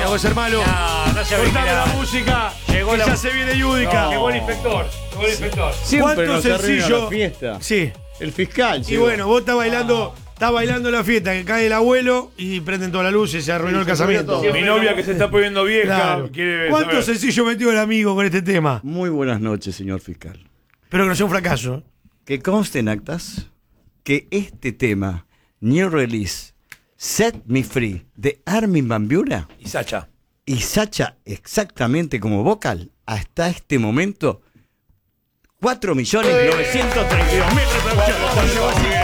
voy a ser malo. No se Cortame la original. música. Llegó que la- ya se viene Yudica. Llegó el inspector. Siempre ¿Cuánto nos arruina sencillo? la fiesta. Sí. El fiscal. Y bueno, vos estás bailando la fiesta, que cae el abuelo y prenden toda la luz y se arruinó el casamiento. Mi novia que se está poniendo vieja Claro. quiere ¿Cuánto saber. sencillo metió el amigo con este tema? Muy buenas noches, señor fiscal. Espero que no sea un fracaso. Que conste en actas que este tema, New Release, Set Me Free, de Armin van Buuren Y Sacha. y Sacha exactamente como vocal, hasta este momento, 4.932.000 reproducciones.